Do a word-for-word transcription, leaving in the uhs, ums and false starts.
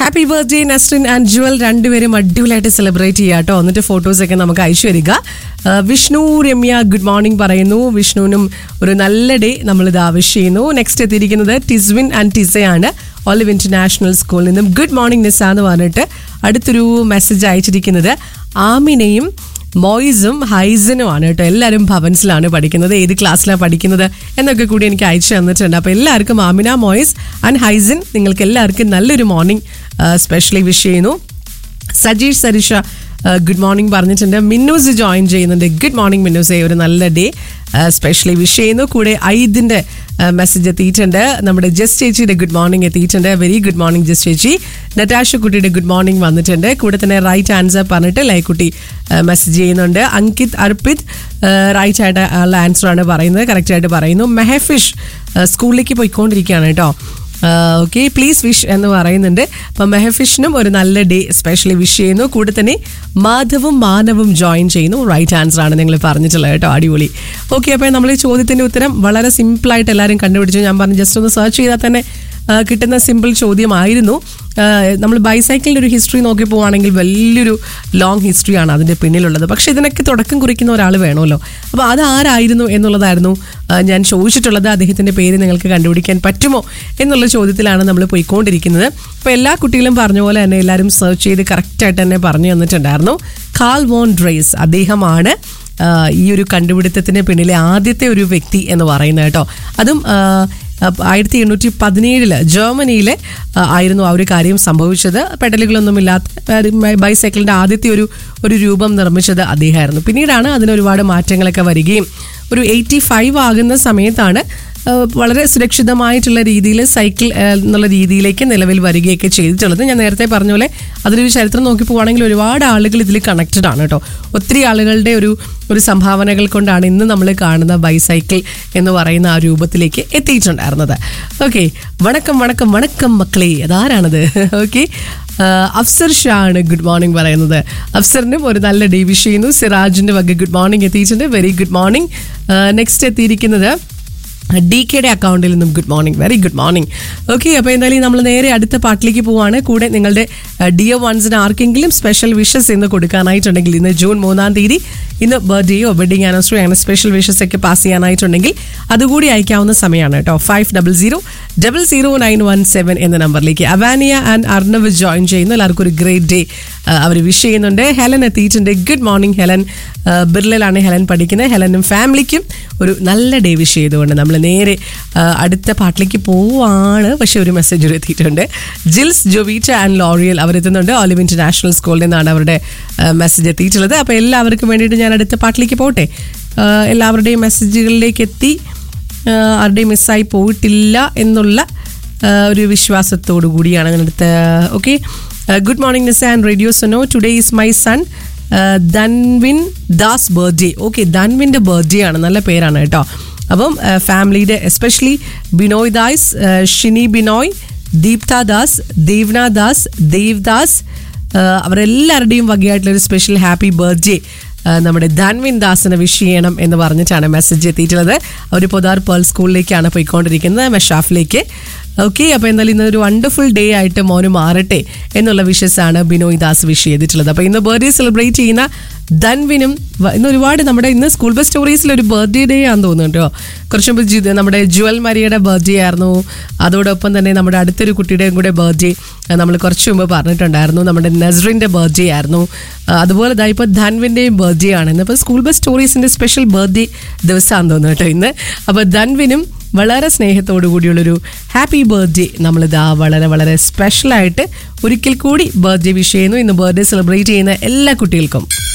Happy birthday Nasrin and Jual, രണ്ടുപേരും അടിപൊളിയായിട്ട് celebrate ചെയ്യാം കേട്ടോ. എന്നിട്ട് ഫോട്ടോസൊക്കെ നമുക്ക് അയച്ചു വരിക. വിഷ്ണു രമ്യ ഗുഡ് മോർണിംഗ് പറയുന്നു. വിഷ്ണുവിനും ഒരു നല്ല ഡേ നമ്മളിത് ആവശ്യം ചെയ്യുന്നു. നെക്സ്റ്റ് എത്തിയിരിക്കുന്നത് ടിസ്വിൻ ആൻഡ് ടിസയാണ്, ഒലിവ് ഇന്റർനാഷണൽ സ്കൂളിൽ നിന്നും. ഗുഡ് മോർണിംഗ് നിസ എന്ന് പറഞ്ഞിട്ട് അടുത്തൊരു മെസ്സേജ് അയച്ചിരിക്കുന്നത് ആമിനയും മോയിസും ഹൈസനുമാണ് കേട്ടോ. എല്ലാവരും ഭവൻസിലാണ് പഠിക്കുന്നത്. ഏത് ക്ലാസ്സിലാണ് പഠിക്കുന്നത് എന്നൊക്കെ കൂടി എനിക്ക് അയച്ചു തന്നിട്ടുണ്ട്. അപ്പോൾ എല്ലാവർക്കും ആമിന, മോയിസ് ആൻഡ് ഹൈസൻ, നിങ്ങൾക്ക് എല്ലാവർക്കും നല്ലൊരു മോർണിംഗ് സ്പെഷ്യലി വിഷ് ചെയ്യുന്നു. സജീഷ് സരിഷ ഗുഡ് മോർണിംഗ് പറഞ്ഞിട്ടുണ്ട്. മിന്നൂസ് ജോയിൻ ചെയ്യുന്നുണ്ട്. ഗുഡ് മോർണിംഗ് മിന്നൂസെ, ഒരു നല്ല ഡേ സ്പെഷ്യലി വിഷ് ചെയ്യുന്നു. കൂടെ ഐദിൻ്റെ മെസ്സേജ് എത്തിയിട്ടുണ്ട്. നമ്മുടെ ജസ് ചേച്ചിയുടെ ഗുഡ് മോർണിംഗ് എത്തിയിട്ടുണ്ട്. വെരി ഗുഡ് മോർണിംഗ് ജസ് ചേച്ചി. നറ്റാഷ കുട്ടിയുടെ ഗുഡ് മോർണിംഗ് വന്നിട്ടുണ്ട്. കൂടെ തന്നെ റൈറ്റ് ആൻസർ പറഞ്ഞിട്ട് ലൈക്കുട്ടി മെസ്സേജ് ചെയ്യുന്നുണ്ട്. അങ്കിത് അർപ്പിത് റൈറ്റ് ആയിട്ട് ഉള്ള ആൻസറാണ് പറയുന്നത്, കറക്റ്റായിട്ട് പറയുന്നു. മെഹഫിഷ് സ്കൂളിലേക്ക് പോയിക്കൊണ്ടിരിക്കുകയാണ് കേട്ടോ. ഓക്കെ, പ്ലീസ് വിഷ് എന്ന് പറയുന്നുണ്ട്. അപ്പം മെഹഫിഷിനും ഒരു നല്ല ഡേ സ്പെഷ്യലി വിഷ് ചെയ്യുന്നു. കൂടെ തന്നെ മാധവും മാനവും ജോയിൻ ചെയ്യുന്നു. റൈറ്റ് ആൻസർ ആണ് നിങ്ങൾ പറഞ്ഞിട്ടുള്ളത് കേട്ടോ. അടിപൊളി. ഓക്കെ, അപ്പോൾ നമ്മൾ ഈ ചോദ്യത്തിൻ്റെ ഉത്തരം വളരെ സിമ്പിളായിട്ട് എല്ലാവരും കണ്ടുപിടിച്ചു. ഞാൻ പറഞ്ഞു ജസ്റ്റ് ഒന്ന് സെർച്ച് ചെയ്താൽ തന്നെ കിട്ടുന്ന സിമ്പിൾ ചോദ്യമായിരുന്നു. നമ്മൾ ബൈസൈക്കിളിൻ്റെ ഒരു ഹിസ്റ്ററി നോക്കി പോവുകയാണെങ്കിൽ വലിയൊരു ലോങ് ഹിസ്റ്ററിയാണ് അതിൻ്റെ പിന്നിലുള്ളത്. പക്ഷേ ഇതിനൊക്കെ തുടക്കം കുറിക്കുന്ന ഒരാൾ വേണമല്ലോ. അപ്പോൾ അത് ആരായിരുന്നു എന്നുള്ളതായിരുന്നു ഞാൻ ചോദിച്ചിട്ടുള്ളത്. അദ്ദേഹത്തിൻ്റെ പേര് നിങ്ങൾക്ക് കണ്ടുപിടിക്കാൻ പറ്റുമോ എന്നുള്ള ചോദ്യത്തിലാണ് നമ്മൾ പോയിക്കൊണ്ടിരിക്കുന്നത്. അപ്പോൾ എല്ലാ കുട്ടികളും പറഞ്ഞ പോലെ തന്നെ എല്ലാവരും സെർച്ച് ചെയ്ത് കറക്റ്റായിട്ട് തന്നെ പറഞ്ഞു തന്നിട്ടുണ്ടായിരുന്നു. കാൾ വോൺ ഡ്രേസ്, അദ്ദേഹമാണ് ഈ ഒരു കണ്ടുപിടുത്തത്തിന് പിന്നിലെ ആദ്യത്തെ ഒരു വ്യക്തി എന്ന് പറയുന്നത് കേട്ടോ. അതും ആയിരത്തി എണ്ണൂറ്റി പതിനേഴില് ജർമ്മനിയിലെ ആയിരുന്നു ആ ഒരു കാര്യം സംഭവിച്ചത്. പെഡലുകളൊന്നുമില്ലാത്ത ബൈസൈക്കിളിൻ്റെ ആദ്യത്തെ ഒരു ഒരു രൂപം നിർമ്മിച്ചത് അദ്ദേഹമായിരുന്നു. പിന്നീടാണ് അതിന് ഒരുപാട് മാറ്റങ്ങളൊക്കെ വരികയും ഒരു എയ്റ്റി ഫൈവ് ആകുന്ന സമയത്താണ് വളരെ സുരക്ഷിതമായിട്ടുള്ള രീതിയിൽ സൈക്കിൾ എന്നുള്ള രീതിയിലേക്ക് നിലവിൽ വരികയൊക്കെ ചെയ്തിട്ടുള്ളത്. ഞാൻ നേരത്തെ പറഞ്ഞ പോലെ അതിലൊരു ചരിത്രം നോക്കി പോവുകയാണെങ്കിൽ ഒരുപാട് ആളുകൾ ഇതിൽ കണക്റ്റഡ് ആണ് കേട്ടോ. ഒത്തിരി ആളുകളുടെ ഒരു ഒരു സംഭാവനകൾ കൊണ്ടാണ് ഇന്ന് നമ്മൾ കാണുന്ന ബൈസൈക്കിൾ എന്ന് പറയുന്ന ആ രൂപത്തിലേക്ക് എത്തിയിട്ടുണ്ടായിരുന്നത്. ഓക്കെ, വണക്കം വണക്കം വണക്കം മക്കളെ, അതാരാണത്? ഓക്കെ, അഫ്സർ ഷാ ആണ് ഗുഡ് മോർണിംഗ് പറയുന്നത്. അഫ്സറിനും ഒരു നല്ല ഡേ വിഷ് ചെയ്യുന്നു. സിറാജിൻ്റെ വക ഗുഡ് മോർണിംഗ് എത്തിയിട്ടുണ്ട്. Very good morning. നെക്സ്റ്റ് എത്തിയിരിക്കുന്നത് ഡി കെയുടെ അക്കൗണ്ടിൽ നിന്നും good morning. Very good morning. Okay, അപ്പോൾ എന്തായാലും നമ്മൾ നേരെ അടുത്ത പാട്ടിലേക്ക് പോവാണ്. കൂടെ നിങ്ങളുടെ ഡിയർ വൺസിന് ആർക്കെങ്കിലും സ്പെഷ്യൽ വിഷസ് ഇന്ന് കൊടുക്കാനായിട്ടുണ്ടെങ്കിൽ, ഇന്ന് ജൂൺ മൂന്നാം തീയതി, ഇന്ന് ബർത്ത്ഡേയോ വെഡിങ് ആനിവേഴ്സറി അങ്ങനെ സ്പെഷ്യൽ വിഷസ് ഒക്കെ പാസ് ചെയ്യാനായിട്ടുണ്ടെങ്കിൽ അതുകൂടി അയക്കാവുന്ന സമയമാണ് കേട്ടോ. Five double zero double zero nine one seven എന്ന നമ്പറിലേക്ക്. അവാനിയ ആൻഡ് അർണവ് ജോയിൻ ചെയ്യുന്നു. എല്ലാവർക്കും ഒരു ഗ്രേറ്റ് ഡേ അവർ വിഷ് ചെയ്യുന്നുണ്ട്. ഹെലൻ എത്തിയിട്ടുണ്ട്. Good morning Helen. ബിർലയിലാണ് ഹെലൻ പഠിക്കുന്നത്. ഹെലനും ഫാമിലിക്കും ഒരു നല്ല ഡേ വിഷ് ചെയ്തുകൊണ്ട് നമ്മൾ നേരെ അടുത്ത പാട്ടിലേക്ക് പോവാണ്. പക്ഷെ ഒരു മെസ്സേജ് എത്തിയിട്ടുണ്ട്. Jils, ജോവീറ്റ and L'Oréal അവരെത്തുന്നുണ്ട്. Olive international സ്കൂളിൽ നിന്നാണ് അവരുടെ മെസ്സേജ് എത്തിയിട്ടുള്ളത്. അപ്പോൾ എല്ലാവർക്കും വേണ്ടിയിട്ട് ഞാൻ അടുത്ത പാട്ടിലേക്ക് പോട്ടെ. എല്ലാവരുടെയും മെസ്സേജുകളിലേക്ക് എത്തി, ആരുടെയും മിസ്സായി പോയിട്ടില്ല എന്നുള്ള ഒരു വിശ്വാസത്തോടു കൂടിയാണ് ഞാൻ അടുത്ത. Okay, good morning Nisa and radio സൊനോ. Today is my son Dhanvin Das birthday. Okay, ധൻവിൻ്റെ birthday ആണ്, നല്ല പേരാണ് കേട്ടോ. അപ്പം ഫാമിലിയുടെ especially Binoy Das, Shini Binoy, Deeptha Das, Devna Das, Devdas, അവരെല്ലാവരുടെയും വകയായിട്ടുള്ളൊരു special happy birthday നമ്മുടെ ധൻവിൻ ദാസിനെ വിഷ് ചെയ്യണം എന്ന് പറഞ്ഞിട്ടാണ് മെസ്സേജ് എത്തിയിട്ടുള്ളത്. അവർ പൊതാർ പേൾ സ്കൂളിലേക്കാണ് പോയിക്കൊണ്ടിരിക്കുന്നത്, മെഷാഫിലേക്ക്. ഓക്കെ, അപ്പോൾ എന്തായാലും ഇന്നൊരു വണ്ടർഫുൾ ഡേ ആയിട്ട് മോന് മാറട്ടെ എന്നുള്ള വിഷസാണ് ബിനോയ് ദാസ് വിഷ് ചെയ്തിട്ടുള്ളത്. അപ്പോൾ ഇന്ന് ബർത്ത്ഡേ സെലിബ്രേറ്റ് ചെയ്യുന്ന ധൻവിനും ഇന്ന് ഒരുപാട് നമ്മുടെ ഇന്ന് സ്കൂൾ ബസ് സ്റ്റോറീസിൽ ഒരു ബർത്ത്ഡേ ഡേ ആണെന്ന് തോന്നുന്നു കേട്ടോ. കുറച്ച് മുമ്പ് നമ്മുടെ ജുവൽ മരിയയുടെ ബർത്ത്ഡേ ആയിരുന്നു. അതോടൊപ്പം തന്നെ നമ്മുടെ അടുത്തൊരു കുട്ടിയുടെയും കൂടെ ബർത്ത്ഡേ നമ്മൾ കുറച്ച് മുമ്പ് പറഞ്ഞിട്ടുണ്ടായിരുന്നു. നമ്മുടെ നസ്രിൻ്റെ ബർത്ത്ഡേ ആയിരുന്നു. അതുപോലെ ഇതാ ഇപ്പോൾ ധൻവിൻ്റെയും ബർത്ത്ഡേ ആണ്. ഇന്നിപ്പോൾ സ്കൂൾ ബസ് സ്റ്റോറീസിൻ്റെ സ്പെഷ്യൽ ബർത്ത്ഡേ ദിവസമാണെന്ന് തോന്നുന്നു കേട്ടോ ഇന്ന്. അപ്പോൾ ധൻവിനും വളരെ സ്നേഹത്തോടു കൂടിയുള്ളൊരു ഹാപ്പി ബർത്ത്ഡേ നമ്മളിതാ വളരെ വളരെ സ്പെഷ്യലായിട്ട് ഒരിക്കൽ കൂടി ബർത്ത്ഡേ വിഷ് ചെയ്യുന്നു. ഇന്ന് ബർത്ത്ഡേ സെലിബ്രേറ്റ് ചെയ്യുന്ന എല്ലാ കുട്ടികൾക്കും